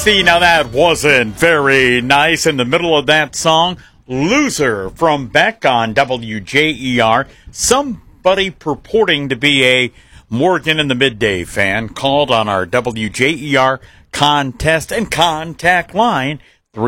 See, now that wasn't very nice. In the middle of that song, Loser from Beck on WJER. Somebody purporting to be a Morgan in the Midday fan called on our WJER contest and contact line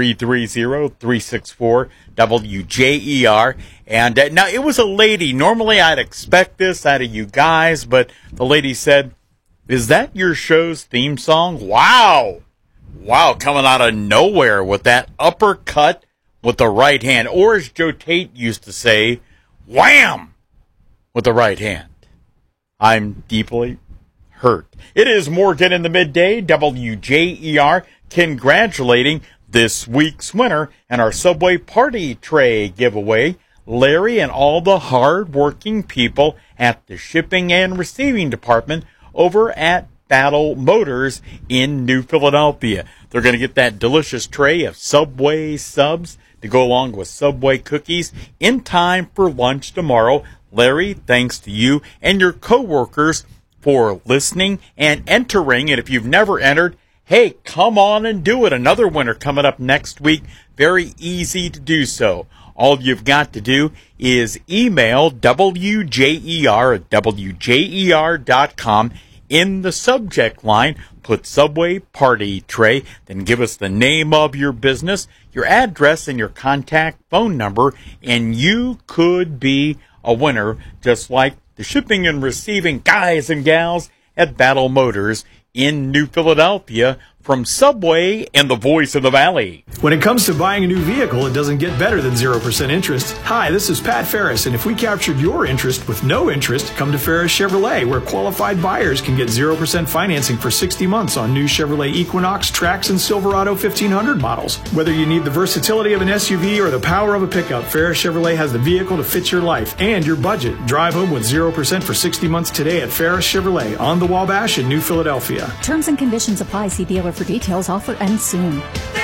330-364-WJER. And now it was a lady. Normally I'd expect this out of you guys, but the lady said, "Is that your show's theme song?" Wow. Wow, coming out of nowhere with that uppercut with the right hand. Or as Joe Tate used to say, wham, with the right hand. I'm deeply hurt. It is Morgan in the Midday, WJER, congratulating this week's winner and our Subway Party Tray giveaway, Larry and all the hard-working people at the shipping and receiving department over at Battle Motors in New Philadelphia. They're going to get that delicious tray of Subway subs to go along with Subway cookies in time for lunch tomorrow. Larry, thanks to you and your coworkers for listening and entering. And if you've never entered, hey, come on and do it. Another winner coming up next week. Very easy to do so. All you've got to do is email WJER at WJER.com. In the subject line, put Subway Party Tray, then give us the name of your business, your address, and your contact phone number, and you could be a winner, just like the shipping and receiving guys and gals at Battle Motors in New Philadelphia from Subway and the Voice of the Valley. When it comes to buying a new vehicle, it doesn't get better than 0% interest. Hi, this is Pat Ferris, and if we captured your interest with no interest, come to Ferris Chevrolet, where qualified buyers can get 0% financing for 60 months on new Chevrolet Equinox, Trax, and Silverado 1500 models. Whether you need the versatility of an SUV or the power of a pickup, Ferris Chevrolet has the vehicle to fit your life and your budget. Drive home with 0% for 60 months today at Ferris Chevrolet on the Wabash in New Philadelphia. Terms and conditions apply. See dealer for details. Offer ends soon.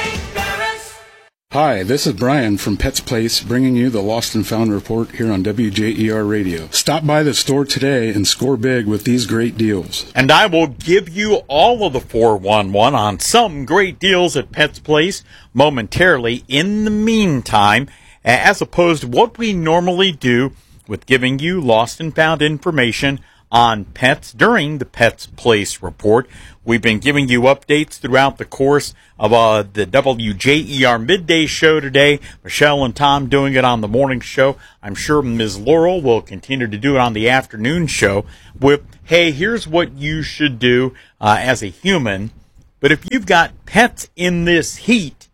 Hi, this is Brian from Pets Place, bringing you the Lost and Found report here on WJER Radio. Stop by the store today and score big with these great deals. And I will give you all of the 411 on some great deals at Pets Place momentarily. In the meantime, as opposed to what we normally do with giving you Lost and Found information on pets during the Pets Place report. We've been giving you updates throughout the course of the WJER midday show today. Michelle and Tom doing it on the morning show. I'm sure Ms. Laurel will continue to do it on the afternoon show with, hey, here's what you should do as a human. But if you've got pets in this heat,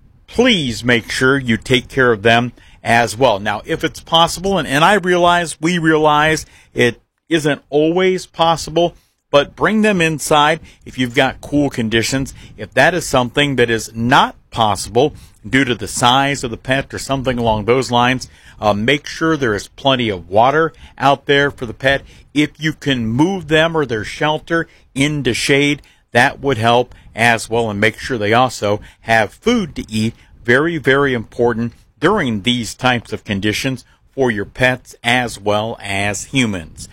please make sure you take care of them as well. Now, if it's possible, and we realize it isn't always possible, but bring them inside if you've got cool conditions. If that is something that is not possible due to the size of the pet or something along those lines, make sure there is plenty of water out there for the pet. If you can move them or their shelter into shade, that would help as well, and make sure they also have food to eat. Very, very important during these types of conditions for your pets as well as humans.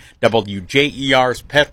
WJER's Pet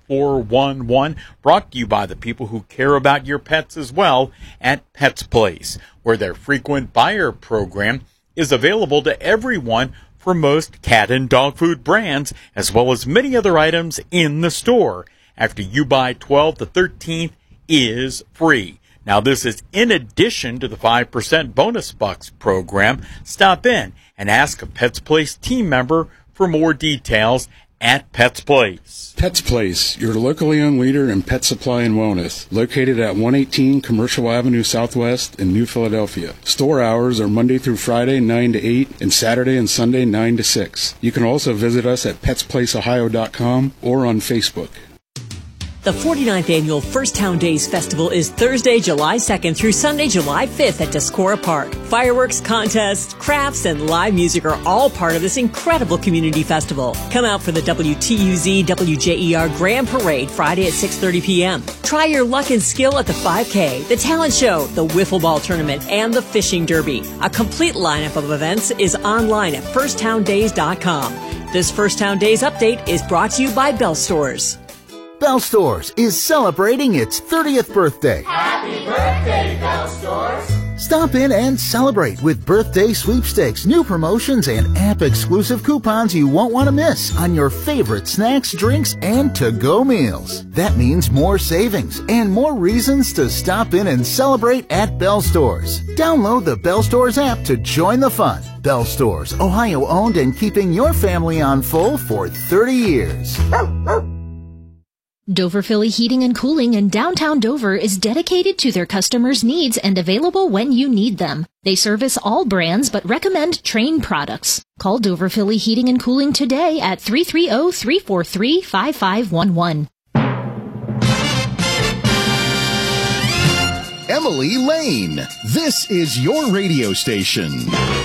411 brought to you by the people who care about your pets as well at Pets Place, where their frequent buyer program is available to everyone for most cat and dog food brands, as well as many other items in the store. After you buy 12, the 13th is free. Now, this is in addition to the 5% bonus bucks program. Stop in and ask a Pets Place team member for more details at Pets Place. Pets Place, your locally owned leader in pet supply and wellness, located at 118 Commercial Avenue Southwest in New Philadelphia. Store hours are Monday through Friday, 9 to 8, and Saturday and Sunday, 9 to 6. You can also visit us at PetsPlaceOhio.com or on Facebook. The 49th Annual First Town Days Festival is Thursday, July 2nd through Sunday, July 5th at Decorah Park. Fireworks, contests, crafts, and live music are all part of this incredible community festival. Come out for the WTUZ WJER Grand Parade Friday at 6:30 p.m. Try your luck and skill at the 5K, the talent show, the wiffle ball tournament, and the fishing derby. A complete lineup of events is online at firsttowndays.com. This First Town Days update is brought to you by Bell Stores. Bell Stores is celebrating its 30th birthday. Happy birthday, Bell Stores! Stop in and celebrate with birthday sweepstakes, new promotions, and app-exclusive coupons you won't want to miss on your favorite snacks, drinks, and to-go meals. That means more savings and more reasons to stop in and celebrate at Bell Stores. Download the Bell Stores app to join the fun. Bell Stores, Ohio-owned and keeping your family on full for 30 years. Dover Philly Heating and Cooling in downtown Dover is dedicated to their customers' needs and available when you need them. They service all brands but recommend Trane products. Call Dover Philly Heating and Cooling today at 330-343-5511. Emily Lane, this is your radio station.